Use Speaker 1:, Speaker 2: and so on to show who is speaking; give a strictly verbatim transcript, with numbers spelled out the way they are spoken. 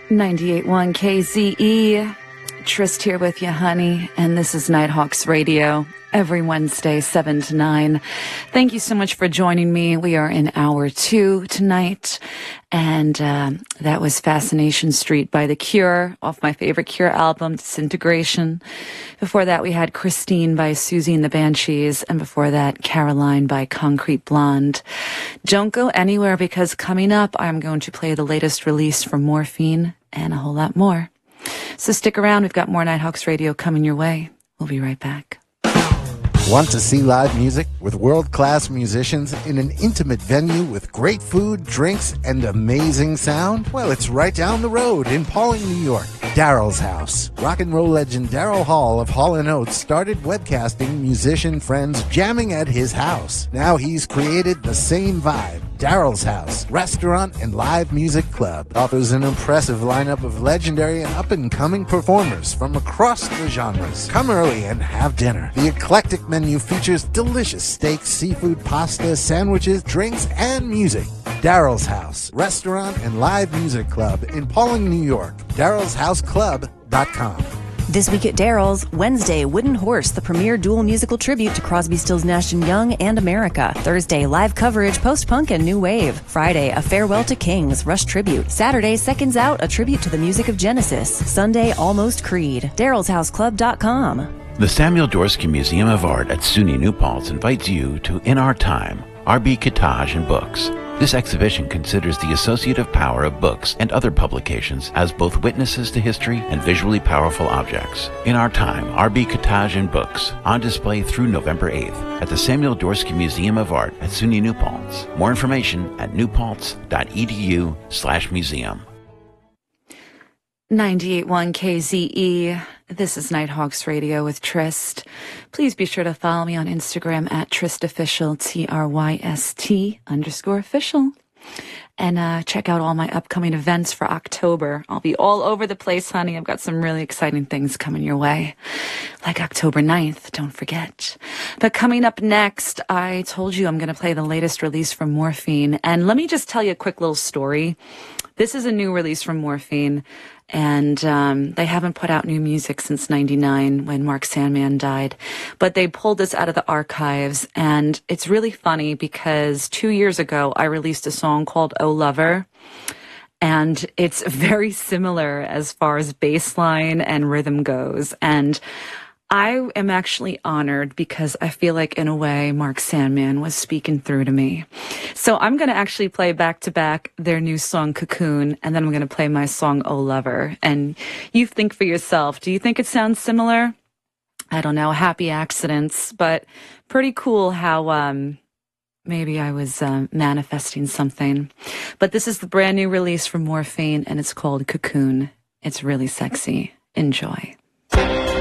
Speaker 1: ninety-eight point one K Z E. Trist here with you, honey, and this is Nighthawks Radio, every Wednesday, seven to nine. Thank you so much for joining me. We are in hour two tonight, and uh, that was Fascination Street by The Cure, off my favorite Cure album, Disintegration. Before that, we had Christine by Susie and the Banshees, and before that, Caroline by Concrete Blonde. Don't go anywhere, because coming up, I'm going to play the latest release from Morphine and a whole lot more. So stick around. We've got more Nighthawks Radio coming your way. We'll be right back.
Speaker 2: Want to see live music with world-class musicians in an intimate venue with great food, drinks, and amazing sound? Well, it's right down the road in Pawling, New York. Daryl's House. Rock and roll legend Daryl Hall of Hall and Oates started webcasting musician friends jamming at his house. Now he's created the same vibe. Daryl's House, restaurant and live music club, offers an impressive lineup of legendary and up-and-coming performers from across the genres. Come early and have dinner. The eclectic menu features delicious steaks, seafood, pasta, sandwiches, drinks, and music. Daryl's House, restaurant and live music club in Pawling, New York. Daryl's House Club dot com.
Speaker 3: This week at Daryl's, Wednesday, Wooden Horse, the premier dual musical tribute to Crosby, Stills, Nash and Young and America. Thursday, live coverage, post-punk and new wave. Friday, a farewell to Kings, Rush tribute. Saturday, Seconds Out, a tribute to the music of Genesis. Sunday, Almost Creed. Daryl's House Club dot com.
Speaker 4: The Samuel Dorsky Museum of Art at SUNY New Paltz invites you to In Our Time, R B Kitaj and Books. This exhibition considers the associative power of books and other publications as both witnesses to history and visually powerful objects. In Our Time, R B Kitaj and Books, on display through November eighth at the Samuel Dorsky Museum of Art at SUNY New Paltz. More information at newpaltz.edu slash museum.
Speaker 1: ninety-eight point one K Z E. This is Nighthawks Radio with Trist. Please be sure to follow me on Instagram at TristOfficial, T R Y S T underscore official. And uh, check out all my upcoming events for October. I'll be all over the place, honey. I've got some really exciting things coming your way. Like October ninth, don't forget. But coming up next, I told you I'm going to play the latest release from Morphine. And let me just tell you a quick little story. This is a new release from Morphine. And um, they haven't put out new music since ninety-nine when Mark Sandman died. But they pulled this out of the archives. And it's really funny because two years ago, I released a song called Oh Lover. And it's very similar as far as bass line and rhythm goes. And I am actually honored because I feel like, in a way, Mark Sandman was speaking through to me. So I'm going to actually play back-to-back their new song, Cocoon, and then I'm going to play my song, Oh Lover. And you think for yourself, do you think it sounds similar? I don't know, happy accidents, but pretty cool how um, maybe I was um, manifesting something. But this is the brand new release from Morphine, and it's called Cocoon. It's really sexy. Enjoy.